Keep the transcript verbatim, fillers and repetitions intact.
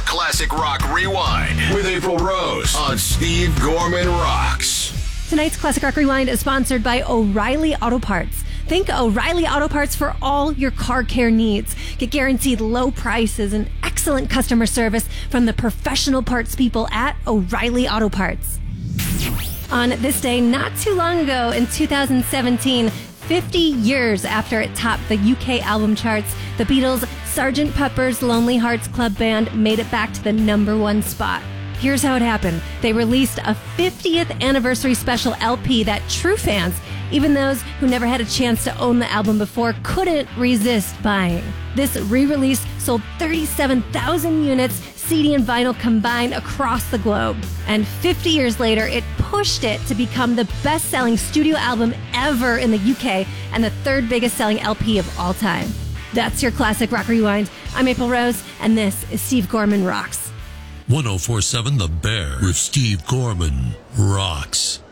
Classic Rock Rewind with April Rose on Steve Gorman Rocks. Tonight's Classic Rock Rewind is sponsored by O'Reilly Auto Parts. Think O'Reilly Auto Parts for all your car care needs. Get guaranteed low prices and excellent customer service from the professional parts people at O'Reilly Auto Parts. On this day, not too long ago in two thousand seventeen, fifty years after it topped the U K album charts, the Beatles' Sergeant Pepper's Lonely Hearts Club Band made it back to the number one spot. Here's how it happened. They released a fiftieth anniversary special L P that true fans, even those who never had a chance to own the album before, couldn't resist buying. This re-release sold thirty-seven thousand units, C D and vinyl combined, across the globe. And fifty years later, it pushed it to become the best-selling studio album ever in the U K and the third biggest-selling L P of all time. That's your Classic Rock Rewind. I'm April Rose, and this is Steve Gorman Rocks. one oh four point seven The Bear with Steve Gorman Rocks.